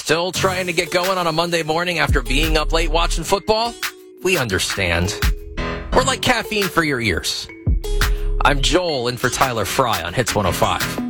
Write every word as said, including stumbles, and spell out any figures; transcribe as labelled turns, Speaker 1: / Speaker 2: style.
Speaker 1: still trying to get going on a Monday morning after being up late watching football? We understand. We're like caffeine for your ears. I'm Joel in for Tyler Fry on Hits one oh five.